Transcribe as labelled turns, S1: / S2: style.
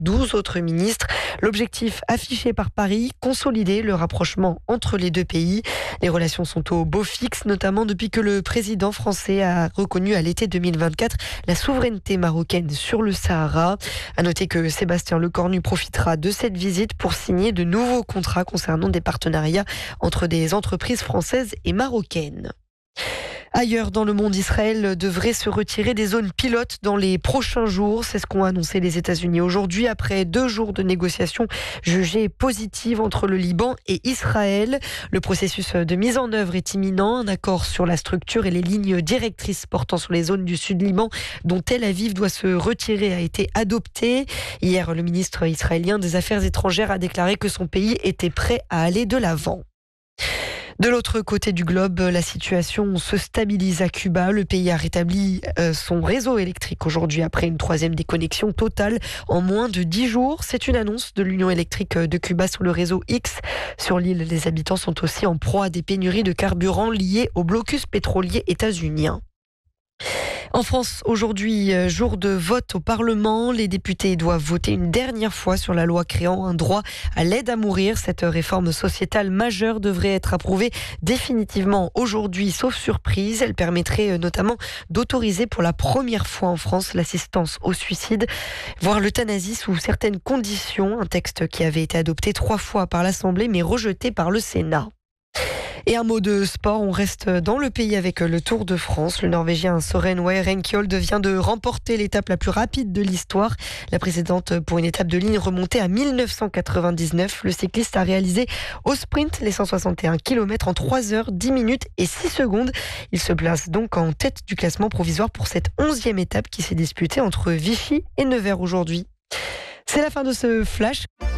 S1: 12 autres ministres. L'objectif affiché par Paris, consolider le rapprochement entre les deux pays. Les relations sont au beau fixe, notamment depuis que le président français a reconnu à l'été 2024 la souveraineté marocaine sur le Sahara. À noter que Sébastien Lecornu profitera de cette visite pour signer de nouveaux contrats concernant des partenariats entre des entreprises françaises et marocaines. Ailleurs dans le monde, Israël devrait se retirer des zones pilotes dans les prochains jours. C'est ce qu'ont annoncé les États-Unis aujourd'hui après 2 jours de négociations jugées positives entre le Liban et Israël. Le processus de mise en œuvre est imminent. Un accord sur la structure et les lignes directrices portant sur les zones du sud Liban dont Tel Aviv doit se retirer a été adopté. Hier, le ministre israélien des Affaires étrangères a déclaré que son pays était prêt à aller de l'avant. De l'autre côté du globe, la situation se stabilise à Cuba. Le pays a rétabli son réseau électrique aujourd'hui après une 3e déconnexion totale en moins de 10 jours. C'est une annonce de l'Union électrique de Cuba sur le réseau X. Sur l'île, les habitants sont aussi en proie à des pénuries de carburant liées au blocus pétrolier états-unien. En France, aujourd'hui, jour de vote au Parlement, les députés doivent voter une dernière fois sur la loi créant un droit à l'aide à mourir. Cette réforme sociétale majeure devrait être approuvée définitivement aujourd'hui, sauf surprise. Elle permettrait notamment d'autoriser pour la première fois en France l'assistance au suicide, voire l'euthanasie sous certaines conditions. Un texte qui avait été adopté 3 fois par l'Assemblée mais rejeté par le Sénat. Et un mot de sport, on reste dans le pays avec le Tour de France. Le Norvégien Søren Werenskiold vient de remporter l'étape la plus rapide de l'histoire. La précédente pour une étape de ligne remontée à 1999. Le cycliste a réalisé au sprint les 161 km en 3 heures, 10 minutes et 6 secondes. Il se place donc en tête du classement provisoire pour cette 11e étape qui s'est disputée entre Vichy et Nevers aujourd'hui. C'est la fin de ce flash.